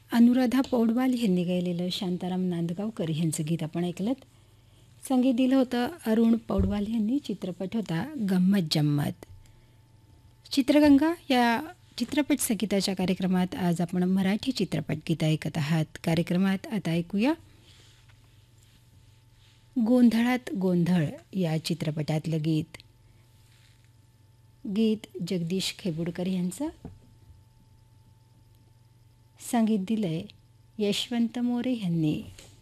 अनुराधा पौडवाल यांनी गायलेलं शांताराम नांदगावकर यांचं गीत आपण ऐकलं. संगीत दिलं होतं अरुण पौडवाल यांनी. चित्रपट होता गंमत जम्मत. चित्रगंगा या चित्रपट संगीताच्या कार्यक्रमात आज आपण मराठी चित्रपट गीत ऐकत आहात. कार्यक्रमात आता ऐकूया गोंधळात गोंधळ या चित्रपटातलं गीत. गीत जगदीश खेबुडकर यांचं. संगीत दिलंय यशवंत मोरे यांनी.